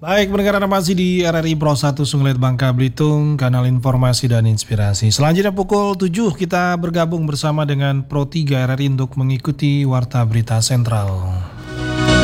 Baik, pendengar Anda masih di RRI Pro 1 Sungai Bangka Belitung, kanal informasi dan inspirasi. Selanjutnya pukul 7 kita bergabung bersama dengan Pro 3 RRI untuk mengikuti Warta Berita Sentral.